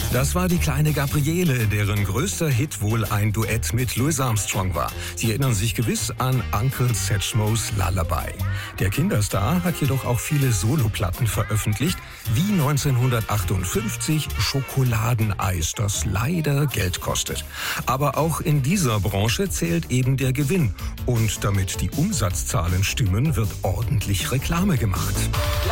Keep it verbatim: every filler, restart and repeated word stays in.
Das war die kleine Gabriele, deren größter Hit wohl ein Duett mit Louis Armstrong war. Sie erinnern sich gewiss an Uncle Satchmo's Lullaby. Der Kinderstar hat jedoch auch viele Soloplatten veröffentlicht, wie neunzehnhundertachtundfünfzig Schokoladeneis, das leider Geld kostet. Aber auch in dieser Branche zählt eben der Gewinn. Und damit die Umsatzzahlen stimmen, wird ordentlich Reklame gemacht.